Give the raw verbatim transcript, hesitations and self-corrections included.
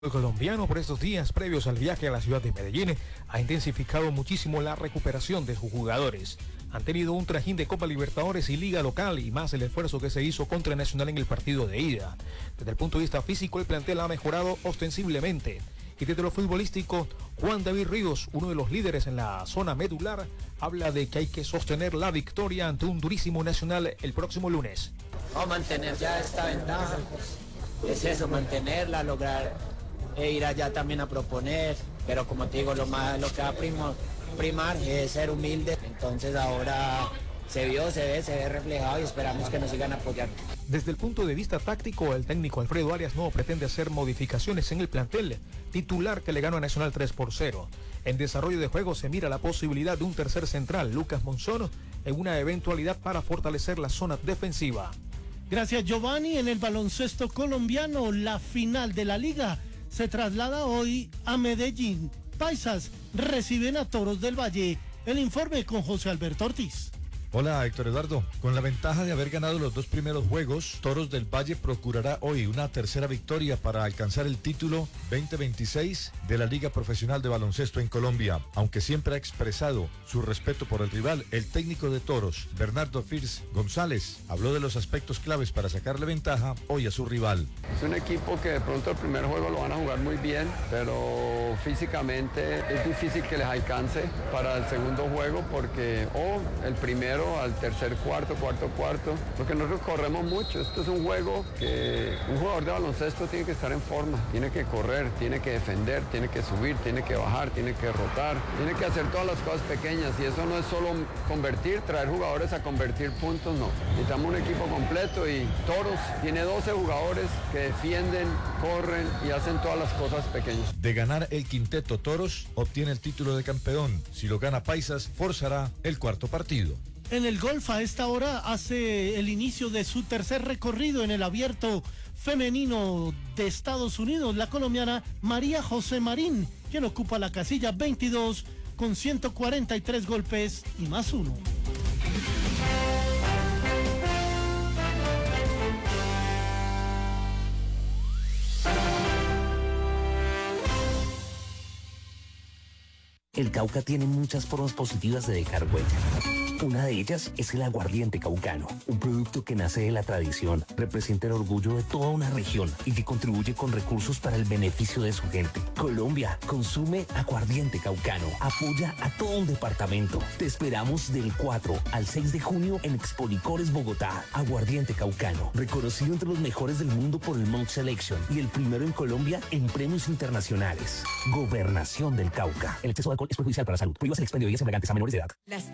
El colombiano, por estos días previos al viaje a la ciudad de Medellín, ha intensificado muchísimo la recuperación de sus jugadores. Han tenido un trajín de Copa Libertadores y Liga Local, y más el esfuerzo que se hizo contra Nacional en el partido de ida. Desde el punto de vista físico, el plantel ha mejorado ostensiblemente. Y desde lo futbolístico, Juan David Ríos, uno de los líderes en la zona medular, habla de que hay que sostener la victoria ante un durísimo Nacional el próximo lunes. Vamos a mantener ya esta ventaja. Es eso, mantenerla, lograr e ir allá también a proponer, pero como te digo, lo más lo que va a primo, primar es ser humilde. Entonces ahora se vio, se ve, se ve reflejado y esperamos que nos sigan apoyando. Desde el punto de vista táctico, el técnico Alfredo Arias no pretende hacer modificaciones en el plantel titular que le ganó a Nacional tres por cero. En desarrollo de juego se mira la posibilidad de un tercer central, Lucas Monzón, en una eventualidad para fortalecer la zona defensiva. Gracias, Giovanni. En el baloncesto colombiano, la final de la liga se traslada hoy a Medellín. Paisas reciben a Toros del Valle. El informe con José Alberto Ortiz. Hola, Héctor Eduardo. Con la ventaja de haber ganado los dos primeros juegos, Toros del Valle procurará hoy una tercera victoria para alcanzar el título veinte veintiséis de la Liga Profesional de Baloncesto en Colombia. Aunque siempre ha expresado su respeto por el rival, el técnico de Toros, Bernardo Firs González, habló de los aspectos claves para sacarle ventaja hoy a su rival. Es un equipo que de pronto el primer juego lo van a jugar muy bien, pero físicamente es difícil que les alcance para el segundo juego porque o el primero al tercer cuarto, cuarto, cuarto, porque nosotros corremos mucho. Esto es un juego que un jugador de baloncesto tiene que estar en forma, tiene que correr, tiene que defender, tiene que subir, tiene que bajar, tiene que rotar, tiene que hacer todas las cosas pequeñas, y eso no es solo convertir, traer jugadores a convertir puntos, no. Necesitamos un equipo completo, y Toros tiene doce jugadores que defienden, corren y hacen todas las cosas pequeñas. De ganar el quinteto, Toros obtiene el título de campeón. Si lo gana Paisas, forzará el cuarto partido. En el golf a esta hora hace el inicio de su tercer recorrido en el abierto femenino de Estados Unidos la colombiana María José Marín, quien ocupa la casilla veintidós con ciento cuarenta y tres golpes y más uno. El Cauca tiene muchas formas positivas de dejar huella. Una de ellas es el aguardiente caucano, un producto que nace de la tradición, representa el orgullo de toda una región y que contribuye con recursos para el beneficio de su gente. Colombia, consume aguardiente caucano, apoya a todo un departamento. Te esperamos del cuatro al seis de junio en Expolicores Bogotá. Aguardiente caucano, reconocido entre los mejores del mundo por el Monk Selection y el primero en Colombia en premios internacionales. Gobernación del Cauca. El exceso de alcohol es perjudicial para la salud. Prohíbas el expendio de bebidas embriagantes a menores de edad. Las